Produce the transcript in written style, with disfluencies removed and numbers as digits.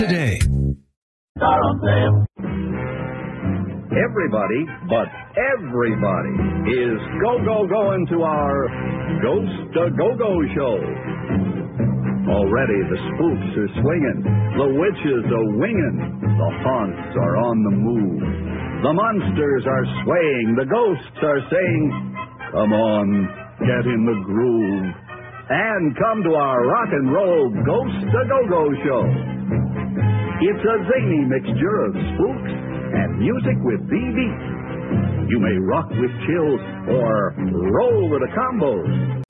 today. Everybody, but everybody, is going to our Ghost A Go-Go show. Already the spooks are swinging, the witches are winging, the haunts are on the move, the monsters are swaying, the ghosts are saying, come on, get in the groove, and come to our rock and roll Ghost A Go-Go show. It's a zany mixture of spooks and music with BB. You may rock with chills or roll with the combos.